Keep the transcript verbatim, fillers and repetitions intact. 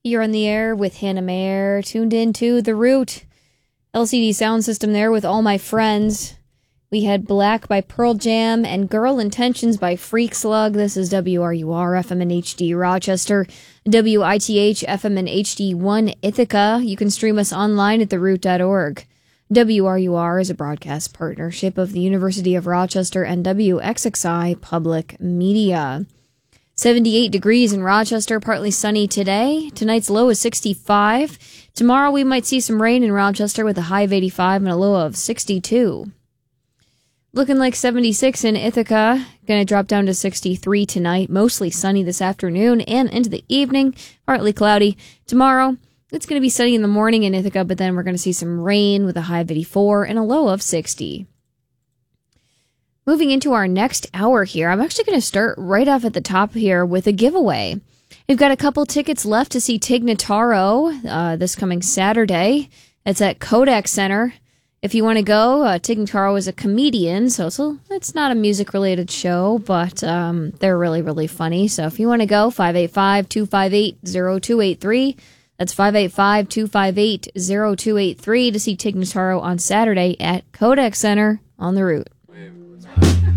You're on the air with Hannah Mayer, tuned into The Root. L C D sound system there with All My Friends. We had Black by Pearl Jam and Girl Intentions by Freak Slug. This is W R U R F M and H D Rochester, W I T H F M and H D one Ithaca. You can stream us online at the root dot org. W R U R is a broadcast partnership of the University of Rochester and W X X I Public Media. seventy-eight degrees in Rochester, partly sunny today. Tonight's low is sixty-five. Tomorrow we might see some rain in Rochester with a high of eighty-five and a low of sixty-two. Looking like seventy-six in Ithaca. Going to drop down to sixty-three tonight. Mostly sunny this afternoon and into the evening. Partly cloudy. Tomorrow, it's going to be sunny in the morning in Ithaca, but then we're going to see some rain with a high of eighty-four and a low of sixty. Moving into our next hour here, I'm actually going to start right off at the top here with a giveaway. We've got a couple tickets left to see Tig Notaro uh, this coming Saturday. It's at Kodak Center. If you want to go, uh, Tig Notaro is a comedian, so, so it's not a music-related show, but um, they're really, really funny. So if you want to go, five eight five, two five eight, zero two eight three. That's five eight five, two five eight, zero two eight three to see Tig Notaro on Saturday at Kodak Center on the Route.